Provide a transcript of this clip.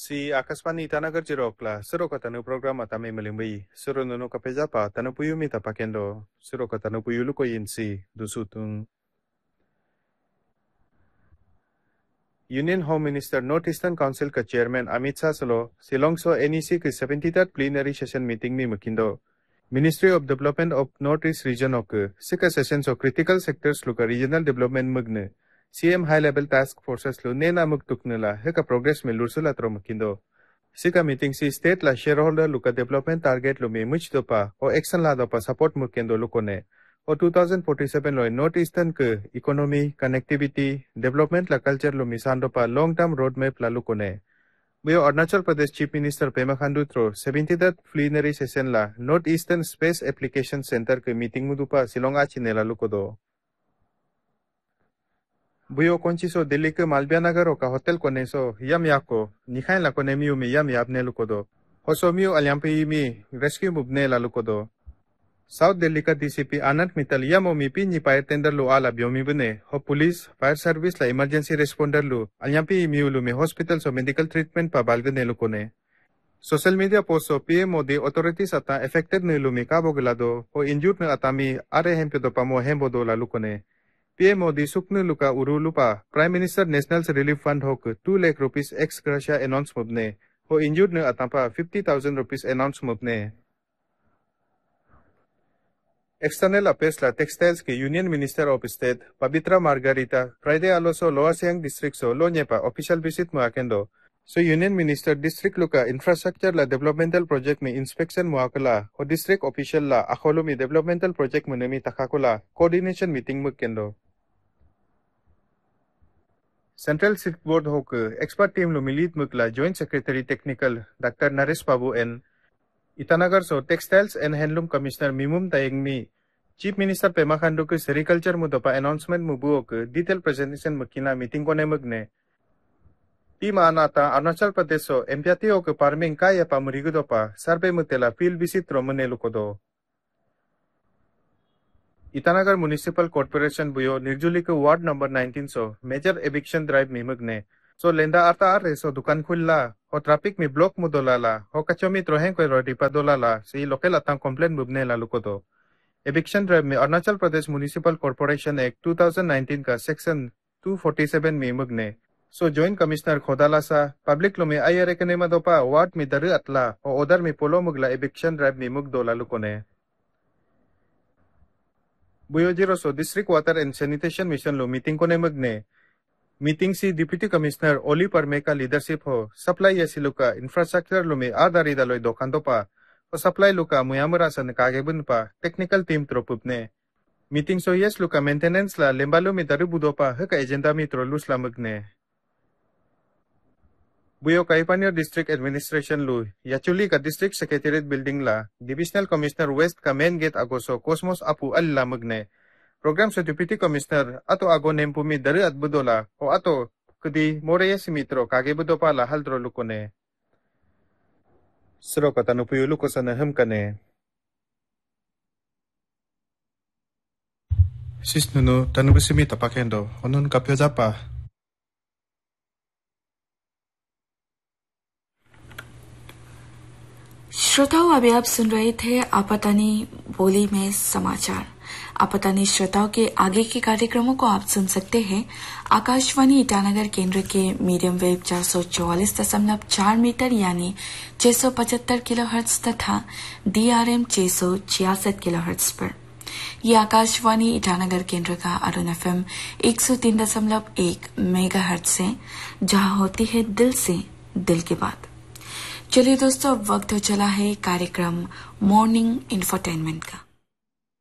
Si Akaswani Itanagar Jirokla, Surokatanu program atame malimbi, Surono Kapejapa, Tanupuyumi tapakendo, Surokatanupuyuluko yinsi, Dusutung. Union Home Minister Northeastern Council का chairman Amit Shah सलो Shillong सो NEC के 73rd plenary session meeting में मकिंदो ministry of development of north east region of सिका session so critical sectors लुका regional development मगने CM high level task forces लो नेना मुक तुकनेला हेका progress में लुरसुला throw मकिंदो सिका meeting सी state ला share holder लुका development target लो में मुच दोपा और action ला दोपा support मुकेंदो लुकोने और 2047 लो नॉर्थ ईस्टर्न के इकोनॉमी कनेक्टिविटी डेवलपमेंट ला कल्चर लो मिसांडो पा लॉन्ग टर्म रोड मैप ला लुकोने वो Arunachal Pradesh chief minister Pema Khandu throw 73rd plenary session ला north eastern space application centre के meeting मुदुपा Shillong आचिने ला लुकोदो बुयो कोंचिसो दिल्ली के मालविया नगर का होटल कोने सो यम याको निखाई ला कोने मियो में यम याबने लुकोदो होसो मियो अलियम्पी मी रेस्क्यू मुबने ला लुकोदो साउथ दिल्ली का DCP आनंद मित्तल यमो मिपी निपाय टेंडर लो आला ब्योमी बने हो पुलिस फायर सर्विस ला इमरजेंसी रेस्पोंडर लो अलियम्पी मियो में हॉस्पिटल सो मेडिकल ट्रीटमेंट पा बालगने लुकोने social media post so PM Modi authorities अता अफेक्टेड ने लुमी का बोगलादो हो इंजूर्ड न अतामी आरे हेम पे दो पामो हेम बोदो ला लुकोने PM मोदी सुकने लुका उरु लुपा prime minister national relief fund होक 2 lakh rupees x gratia announce मुबने हो इंजूर्ड न अतापा 50,000 रुपीस अनाउंस मुबने एक्सटर्नल अफेयर्स ला टेक्सटाइल्स के union minister of state Pavitra margherita Friday आलोसो lower Siang district so लोन्यपा official visit मुआकेंदो so union minister district Luca infrastructure La developmental project में inspection मुआकला हो district official ला अखोलो में developmental project मुनेमी तखाकुला coordination meeting मुकेंदो central silk board होक expert team low मिलीत मुकला joint secretary technical doctor Naresh Babu N Itanagar so textiles and handloom commissioner मिमुम तायंगमी chief minister Pema Khandu के sericulture मुदपा announcement मुबुओक detail presentation मकिना meeting कोने मगने team आनाता Arunachal Pradesh सो एमपीआरटीओ के farming का या पामुरिगुदोपा सर्वे मुतेला field visit रोमने लुकोदो Itanagar municipal corporation बुयो निर्जुली के ward number 19 so major eviction drive में मगने सो लेंदा आता आरे सो दुकान खुल्ला हो ट्रैफिक में ब्लॉक मुदोलाला हो कचोमी त्रोहें कोई रोडिपा दोलाला से लोकल अता कंप्लेंट मुबने ला लुकोदो एविक्शन ड्राइव में Arunachal Pradesh municipal corporation act 2019 का सेक्शन 247 में मगने सो जॉइंट कमिश्नर खोदालासा पब्लिक लो में आयरे के नेमदोपा वार्ड में दर अतला और ओदर में पोलो मुगला एविक्शन ड्राइव में मुग दोला लुकोने बुयोजिरो सो district water and sanitation mission low meeting कोने मगने मीटिंग सी डिप्टी कमिश्नर ओली परमे का लीडरशिप हो सप्लाई या सिलुका इंफ्रास्ट्रक्चर लो में आधारी दलोय दोकानदोपा और सप्लाई लुका मुयामुरा सन कागेबुनपा technical team त्रोपुपने meeting so yes लुका मेंटेनेंस ला लेम्बालो में दरु बुदोपा हका एजेंडा में त्रोलुस ला मगने बुयो काइपानियर डिस्ट्रिक्ट एडमिनिस्ट्रेशन लु याचुली का डिस्ट्रिक्ट सेक्रेटेरिएट बिल्डिंग ला डिविजनल कमिश्नर वेस्ट का मेन गेट आगोसो कोस्मोस अपू अल्ला मगने प्रोग्राम से डिप्टी कमिश्नर अतो आगो नेम्पुमी दरु अदबुदोला हो अतो कदी मोरेया सिमित्रो कागेबुदोपा ला हलद्रो लुकोने Surokata puyulu ko sana hem kane. Sis nunu tanubusimi tapakendo. Onun kapyo zapa. श्रोताओं अभी आप सुन रहे थे आपतानी बोली में समाचार। आपतानी श्रोताओं के आगे के कार्यक्रमों को आप सुन सकते हैं आकाशवाणी ईटानगर केंद्र के मीडियम वेव 444.4 मीटर यानी 675 किलोहर्ट्ज तथा DRM 666 किलोहर्ट्ज पर। ये आकाशवाणी ईटानगर केंद्र का अरुण FM 103.1 मेगाहर्ट्ज है, जहां होती है दिल से दिल की बात। चलिए दोस्तों, अब वक्त हो चला है कार्यक्रम मॉर्निंग इंफोटेनमेंट का।